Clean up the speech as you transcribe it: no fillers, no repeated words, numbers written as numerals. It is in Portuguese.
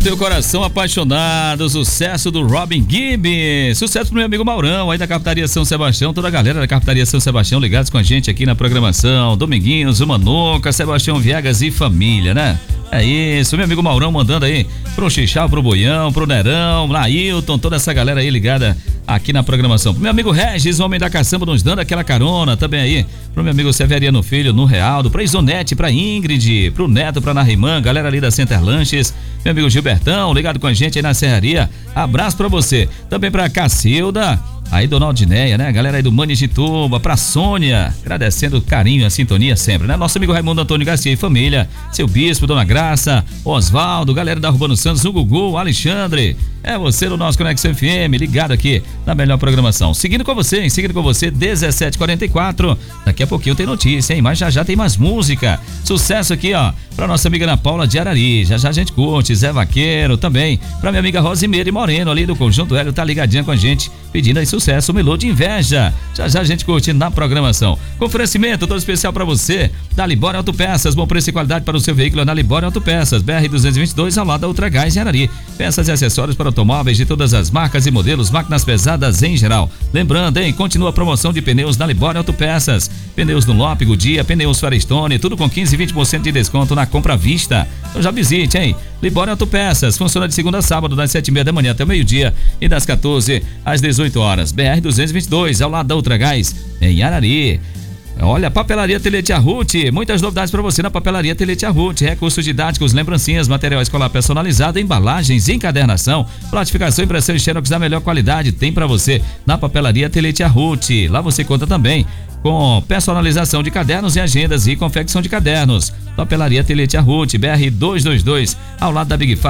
Teu coração apaixonado, sucesso do Robin Gibb, sucesso pro meu amigo Maurão, aí da Captaria São Sebastião, toda a galera da Captaria São Sebastião ligados com a gente aqui na programação, Dominguinhos, o Manuca, Sebastião Viegas e família, né? É isso, meu amigo Maurão mandando aí pro Xixá, pro Boião, pro Nerão, Lailton, toda essa galera aí ligada aqui na programação. Pro meu amigo Regis, o homem da caçamba, nos dando aquela carona também aí. Pro meu amigo Severiano Filho, no Realdo, pra Isonete, pra Ingrid, pro Neto, pra Narimã, galera ali da Center Lanches. Meu amigo Gilbertão, ligado com a gente aí na Serraria. Abraço pra você. Também pra Cacilda, aí Dona Aldineia, né? Galera aí do Manijituba, pra Sônia, agradecendo o carinho e a sintonia sempre, né? Nosso amigo Raimundo Antônio Garcia e família, seu Bispo, Dona Graça, Osvaldo, galera da Urbano Santos, o Gugu, o Alexandre. É você no nosso Conexão FM, ligado aqui na melhor programação. Seguindo com você, 17h44. Daqui a pouquinho tem notícia, hein? Mas já tem mais música. Sucesso aqui, ó, pra nossa amiga Ana Paula de Arari. Já a gente curte, Zé Vaqueiro também. Pra minha amiga Rosimeire Moreno, ali do Conjunto Hélio, tá ligadinha com a gente, pedindo aí sucesso, o Melô de Inveja. Já a gente curte na programação. Com oferecimento todo especial pra você, da Libório Autopeças. Bom preço e qualidade para o seu veículo na Libório Autopeças. BR-222, ao lado da Ultragás em Arari. Peças e acessórios para automóveis de todas as marcas e modelos, máquinas pesadas em geral. Lembrando, hein, continua a promoção de pneus na Libório Autopeças. Pneus Dunlop, Goodyear, pneus Firestone, tudo com 15 e 20% de desconto na compra à vista. Então já visite, hein? Libório Autopeças, funciona de segunda a sábado, das 7h30 da manhã até o meio-dia e das 14 às 18 horas. BR-222, ao lado da Ultragás, em Arari. Olha, Papelaria Telete Ruth, muitas novidades para você na Papelaria Telete Ruth, recursos didáticos, lembrancinhas, material escolar personalizado, embalagens, encadernação, plastificação, impressão e xerox da melhor qualidade, tem para você na Papelaria Telete Ruth. Lá você conta também com personalização de cadernos e agendas e confecção de cadernos. Papelaria Telete Ruth, BR-222, ao lado da Big